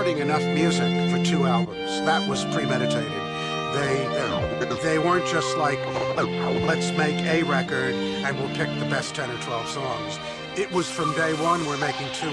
recording enough music for 2 albums. That was premeditated. They weren't just like, let's make a record and we'll pick the best 10 or 12 songs. It was from day one, we're making 2